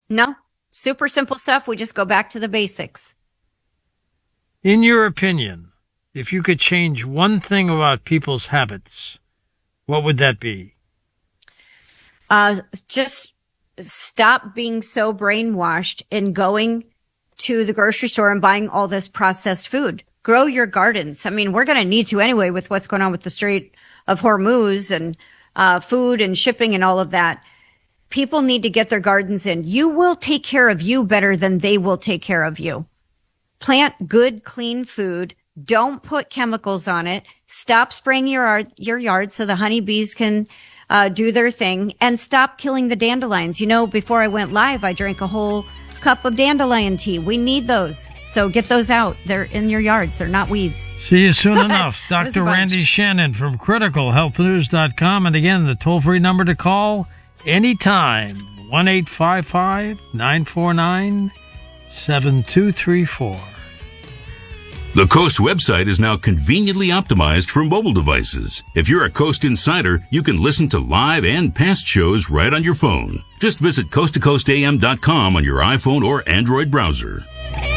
No, super simple stuff. We just go back to the basics. In your opinion, if you could change one thing about people's habits, what would that be? Just stop being so brainwashed and going to the grocery store and buying all this processed food. Grow your gardens. I mean, we're going to need to anyway with what's going on with the Strait of Hormuz and food and shipping and all of that. People need to get their gardens in. You will take care of you better than they will take care of you. Plant good, clean food. Don't put chemicals on it. Stop spraying your yard so the honeybees can do their thing, and stop killing the dandelions. You know, before I went live, I drank a whole cup of dandelion tea. We need those. So get those out. They're in your yards. They're not weeds. See you soon enough. Dr. Randy Shannon from criticalhealthnews.com. And again, the toll-free number to call anytime, 1-855-949-7234. The Coast website is now conveniently optimized for mobile devices. If you're a Coast insider, you can listen to live and past shows right on your phone. Just visit coasttocoastam.com on your iPhone or Android browser.